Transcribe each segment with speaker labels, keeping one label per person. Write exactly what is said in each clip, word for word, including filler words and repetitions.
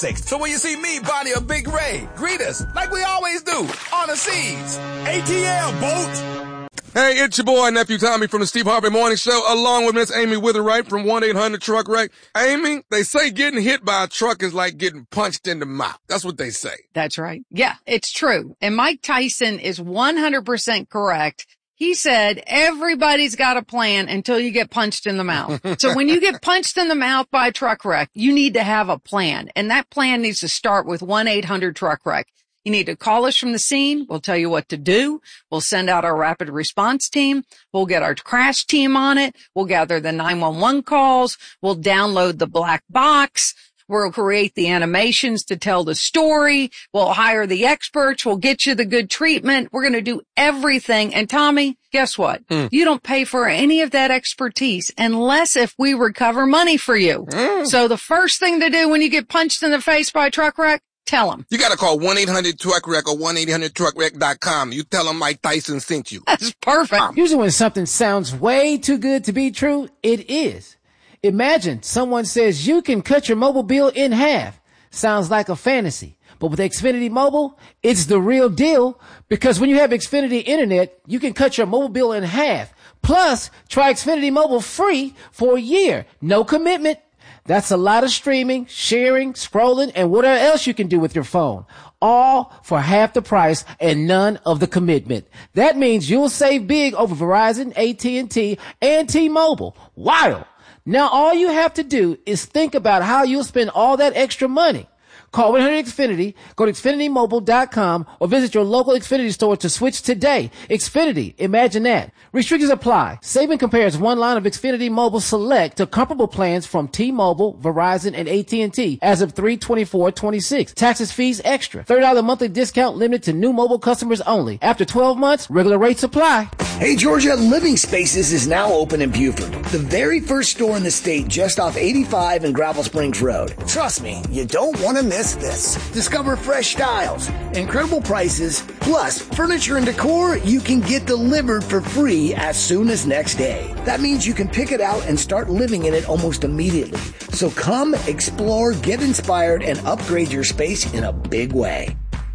Speaker 1: So when you see me, Bonnie, or Big Ray, greet us like we always do on the seas. A T L, boat.
Speaker 2: Hey, it's your boy, Nephew Tommy from the Steve Harvey Morning Show, along with Miss Amy Witherwright from one eight hundred truck wreck. Amy, they say getting hit by a truck is like getting punched in the mouth. That's what they say.
Speaker 3: That's right. Yeah, it's true. And Mike Tyson is one hundred percent correct. He said, everybody's got a plan until you get punched in the mouth. So when you get punched in the mouth by a truck wreck, you need to have a plan. And that plan needs to start with one eight hundred truck wreck. You need to call us from the scene. We'll tell you what to do. We'll send out our rapid response team. We'll get our crash team on it. We'll gather the nine one one calls. We'll download the black box. We'll create the animations to tell the story. We'll hire the experts. We'll get you the good treatment. We're going to do everything. And Tommy, guess what? Mm. You don't pay for any of that expertise unless if we recover money for you. Mm. So the first thing to do when you get punched in the face by a truck wreck, tell them.
Speaker 2: You got to call one eight hundred truck wreck or one eight hundred truck wreck dot com. You tell them Mike Tyson sent you.
Speaker 3: That's perfect. Um,
Speaker 4: Usually when something sounds way too good to be true, it is. Imagine someone says you can cut your mobile bill in half. Sounds like a fantasy. But with Xfinity Mobile, it's the real deal, because when you have Xfinity Internet, you can cut your mobile bill in half. Plus, try Xfinity Mobile free for a year. No commitment. That's a lot of streaming, sharing, scrolling, and whatever else you can do with your phone. All for half the price and none of the commitment. That means you'll save big over Verizon, A T and T, and T-Mobile. Wild. Now all you have to do is think about how you'll spend all that extra money. Call one hundred Xfinity, go to Xfinity Mobile dot com, or visit your local Xfinity store to switch today. Xfinity, imagine that. Restrictions apply. Saving compares one line of Xfinity Mobile Select to comparable plans from T-Mobile, Verizon, and A T and T as of three twenty-four twenty-six. Taxes, fees extra. thirty dollars monthly discount limited to new mobile customers only. After twelve months, regular rates apply.
Speaker 5: Hey Georgia, Living Spaces is now open in Buford, the very first store in the state just off eighty-five and Gravel Springs Road. Trust me, you don't want to miss this. Discover fresh styles, incredible prices, plus furniture and decor you can get delivered for free as soon as next day. That means you can pick it out and start living in it almost immediately. So come, explore, get inspired, and upgrade your space in a big way.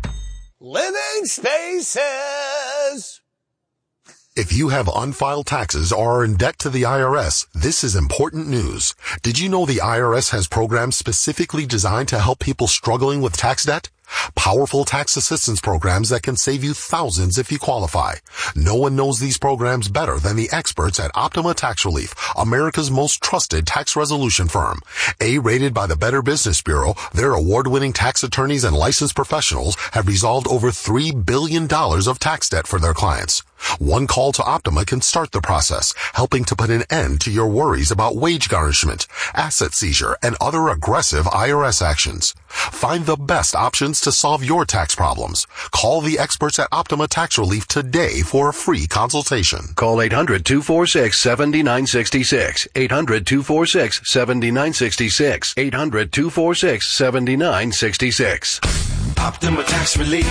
Speaker 1: Living Spaces.
Speaker 6: If you have unfiled taxes or are in debt to the I R S, this is important news. Did you know the I R S has programs specifically designed to help people struggling with tax debt? Powerful tax assistance programs that can save you thousands if you qualify. No one knows these programs better than the experts at Optima Tax Relief, America's most trusted tax resolution firm. A-rated by the Better Business Bureau, their award-winning tax attorneys and licensed professionals have resolved over three billion dollars of tax debt for their clients. One call to Optima can start the process, helping to put an end to your worries about wage garnishment, asset seizure, and other aggressive I R S actions. Find the best options to solve your tax problems. Call the experts at Optima Tax Relief today for a free consultation.
Speaker 7: Call eight hundred two four six seven nine six six. eight hundred two four six seven nine six six. eight hundred two four six seven nine six six.
Speaker 8: Optima Tax Relief.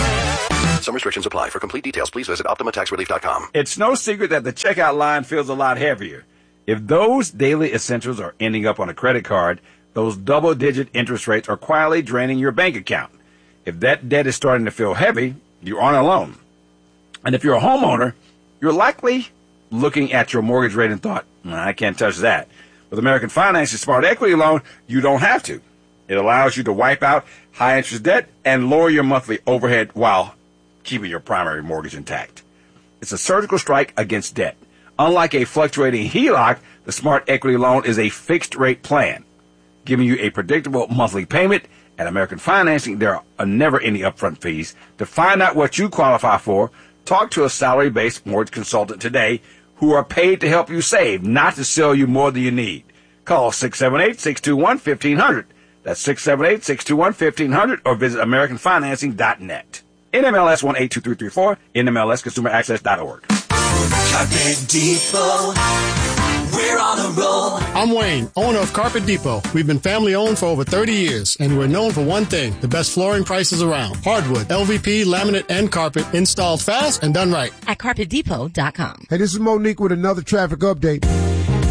Speaker 7: Some restrictions apply. For complete details, please visit Optima Tax Relief dot com.
Speaker 9: It's no secret that the checkout line feels a lot heavier. If those daily essentials are ending up on a credit card, those double-digit interest rates are quietly draining your bank account. If that debt is starting to feel heavy, you aren't alone. And if you're a homeowner, you're likely looking at your mortgage rate and thought, I can't touch that. With American Finance's Smart Equity Loan, you don't have to. It allows you to wipe out high-interest debt and lower your monthly overhead while keeping your primary mortgage intact. It's a surgical strike against debt. Unlike a fluctuating H E L O C, the Smart Equity Loan is a fixed-rate plan, giving you a predictable monthly payment. At American Financing, there are never any upfront fees. To find out what you qualify for, talk to a salary-based mortgage consultant today who are paid to help you save, not to sell you more than you need. Call six seven eight, six two one, one five zero zero. That's six seven eight, six two one, one five zero zero, or visit American Financing dot net. N M L S one eight two three three four, N M L S consumer access dot org.
Speaker 8: Carpet Depot, we're on a roll.
Speaker 10: I'm Wayne, owner of Carpet Depot. We've been family owned for over thirty years, and we're known for one thing, the best flooring prices around. Hardwood, L V P, laminate, and carpet installed fast and done right.
Speaker 11: At carpet depot dot com.
Speaker 12: Hey, this is Monique with another traffic update.
Speaker 13: Hey,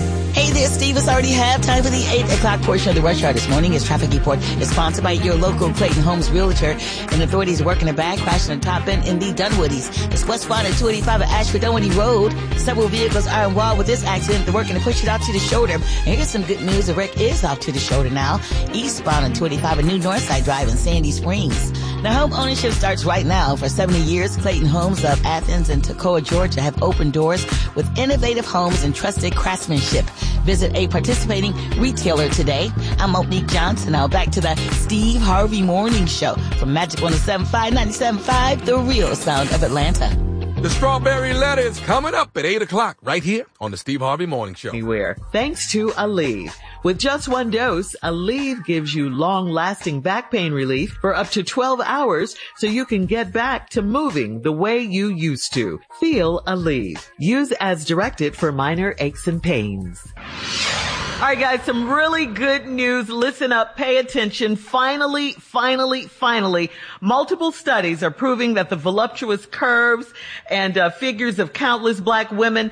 Speaker 11: Hey there, Steve. It's already halftime for the eight o'clock portion of the Rush Hour this morning. His traffic report is sponsored by your local Clayton Homes Realtor. And authorities are working a bag crash on the top end in the Dunwoodies. It's westbound at two eighty-five at Ashford Dunwoody Road. Several vehicles are involved with this accident. They're working to push it out to the shoulder. And here's some good news. The wreck is off to the shoulder now. Eastbound on two eighty-five at New Northside Drive in Sandy Springs. Now, home ownership starts right now. For seventy years, Clayton Homes of Athens and Toccoa, Georgia have opened doors with innovative homes and trusted craftsmanship. Visit a participating retailer today. I'm Monique Johnson. Now back to the Steve Harvey Morning Show from Magic one oh seven point five, ninety-seven point five, the real sound of Atlanta.
Speaker 2: The Strawberry Letter is coming up at eight o'clock right here on the Steve Harvey Morning Show.
Speaker 12: Anywhere. Thanks to Aleve. With just one dose, Aleve gives you long-lasting back pain relief for up to twelve hours so you can get back to moving the way you used to. Feel Aleve. Use as directed for minor aches and pains. All right, guys, some really good news. Listen up, pay attention. Finally, finally, finally, multiple studies are proving that the voluptuous curves and uh, figures of countless black women,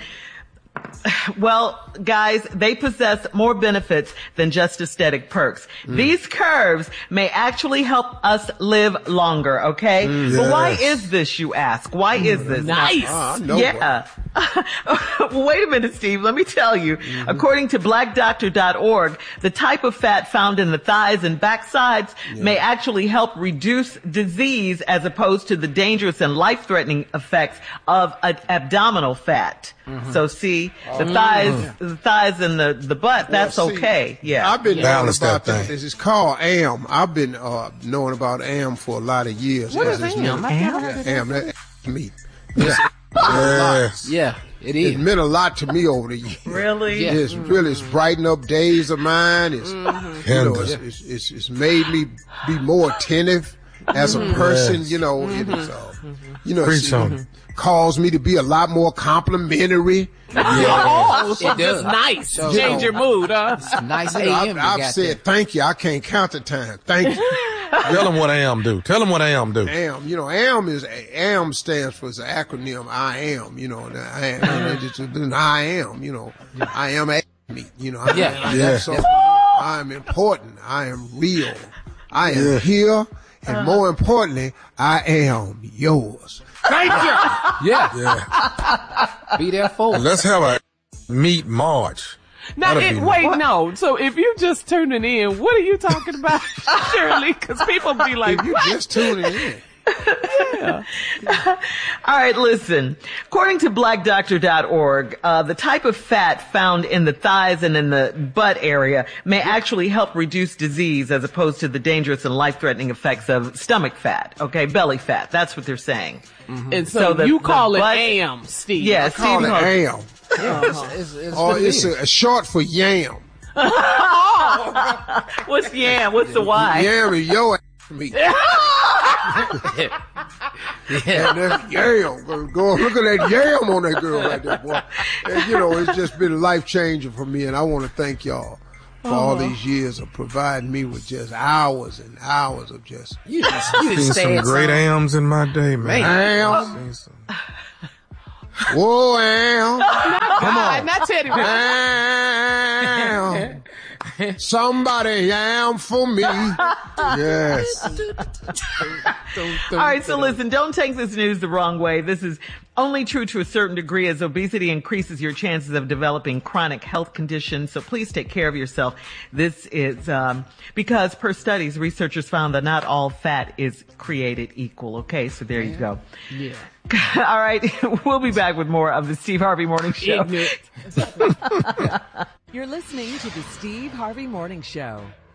Speaker 12: well, guys, they possess more benefits than just aesthetic perks. Mm. These curves may actually help us live longer, okay? Mm, yes. But why is this, you ask? Why is this?
Speaker 13: Nice.
Speaker 12: Now, uh, no yeah. Wait a minute, Steve. Let me tell you. Mm-hmm. According to black doctor dot org, the type of fat found in the thighs and backsides yeah. may actually help reduce disease as opposed to the dangerous and life-threatening effects of an abdominal fat. Mm-hmm. So see, the mm-hmm. thighs, the thighs and the, the butt, that's well, see, okay. Yeah.
Speaker 13: I've been
Speaker 2: yeah.
Speaker 13: knowing
Speaker 2: Balance
Speaker 13: about
Speaker 2: that
Speaker 13: that. This is called A M. I've been, uh, knowing about A M for a lot of years.
Speaker 12: What is A M?
Speaker 13: A M? Yeah, A M, that meat.
Speaker 2: Yeah.
Speaker 4: Yes. Yeah, it is.
Speaker 13: It meant a lot to me over the years.
Speaker 12: Really?
Speaker 13: Yeah. It's
Speaker 12: mm-hmm.
Speaker 13: really, it's brightened up days of mine. It's,
Speaker 12: mm-hmm.
Speaker 13: you know, it's, it's, it's, it's made me be more attentive as a person, yes. you know,
Speaker 12: mm-hmm.
Speaker 13: it is, uh, you know,
Speaker 2: Preach on
Speaker 13: it caused me to be a lot more complimentary.
Speaker 12: Yeah.
Speaker 13: Oh,
Speaker 12: so
Speaker 4: it does.
Speaker 12: Nice.
Speaker 13: So,
Speaker 12: Change
Speaker 13: you
Speaker 12: know, your mood, huh?
Speaker 4: It's nice
Speaker 13: you know,
Speaker 4: A M.
Speaker 13: I've, I've said
Speaker 4: there.
Speaker 13: thank you. I can't count the time. Thank you.
Speaker 2: Tell them what A M do. Tell them what A M do.
Speaker 13: A M, you know, A M is A M stands for the acronym I am. You know, I am. Just, I am. You know, I am a me. You know, I,
Speaker 4: yeah,
Speaker 13: I,
Speaker 2: yeah.
Speaker 13: So I am important. I am real. I am yeah. here, and uh-huh. more importantly, I am yours.
Speaker 12: Thank you.
Speaker 4: Yeah,
Speaker 2: yeah.
Speaker 4: Be there for.
Speaker 2: Let's have a meet march.
Speaker 14: Now, it, wait, what? no. So if you just tuning in, what are you talking about, Shirley? Because people be like,
Speaker 13: if you
Speaker 14: what?
Speaker 13: just tuning in.
Speaker 12: Yeah. All right, listen. According to black doctor dot org, uh, the type of fat found in the thighs and in the butt area may actually help reduce disease as opposed to the dangerous and life-threatening effects of stomach fat. Okay, belly fat. That's what they're saying.
Speaker 14: Mm-hmm. And so, so the,
Speaker 12: you
Speaker 14: call
Speaker 12: the
Speaker 14: it
Speaker 12: butt,
Speaker 14: A M, Steve.
Speaker 13: Yeah, I call
Speaker 12: Steve
Speaker 13: it A M.
Speaker 4: Yeah, uh-huh. it's, it's,
Speaker 13: or it's a, a short for yam.
Speaker 12: What's yam? What's the Y?
Speaker 13: Yam is your ass meat.
Speaker 4: yeah.
Speaker 13: And that's yam. Go, go look at that yam on that girl right there, boy. And, you know, it's just been life changing for me, and I want to thank y'all for uh-huh. all these years of providing me with just hours and hours of just.
Speaker 4: You just, you
Speaker 2: seen some great A Ms in my day, man.
Speaker 13: man. Whoa, Al.
Speaker 14: Come on. Not Teddy.
Speaker 13: Al. Somebody am for me. Yes.
Speaker 12: All right, so listen, don't take this news the wrong way. This is only true to a certain degree, as obesity increases your chances of developing chronic health conditions. So please take care of yourself. This is um because per studies, researchers found that not all fat is created equal. Okay, so there you go.
Speaker 4: Yeah.
Speaker 12: All right, we'll be back with more of the Steve Harvey Morning Show.
Speaker 14: You're listening to the Steve Harvey Morning Show.